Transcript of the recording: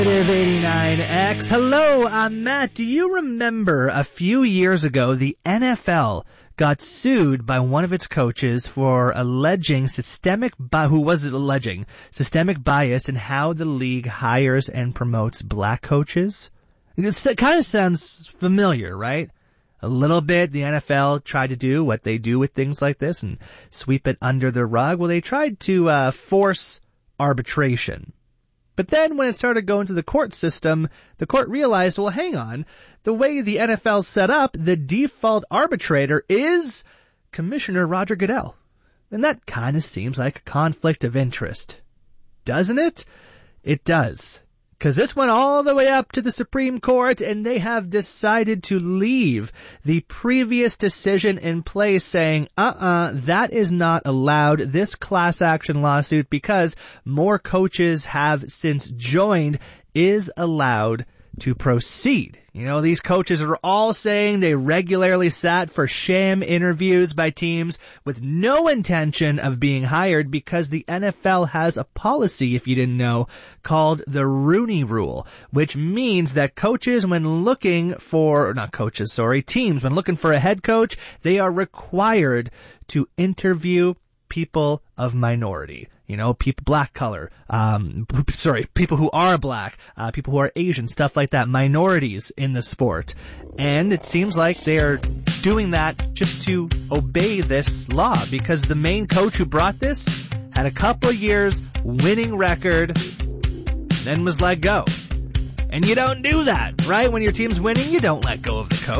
89X. Hello, I'm Matt. Do you remember a few years ago the NFL got sued by one of its coaches for alleging systemic bias in how the league hires and promotes black coaches? It kind of sounds familiar, right? A little bit. The NFL tried to do what they do with things like this and sweep it under the rug. Well, they tried to force arbitration. But then when it started going to the court system, the court realized, well, hang on, the way the NFL's set up, the default arbitrator is Commissioner Roger Goodell. And that kind of seems like a conflict of interest. Doesn't it? It does. Because this went all the way up to the Supreme Court, and they have decided to leave the previous decision in place saying, that is not allowed, this class action lawsuit, because more coaches have since joined, is allowed to proceed. You know, these coaches are all saying they regularly sat for sham interviews by teams with no intention of being hired because the NFL has a policy, if you didn't know, called the Rooney Rule, which means that teams, when looking for a head coach, they are required to interview people of minority. You know, people people who are black, people who are Asian, stuff like that, minorities in the sport. And it seems like they are doing that just to obey this law because the main coach who brought this had a couple of years winning record, then was let go. And you don't do that, right? When your team's winning, you don't let go of the coach.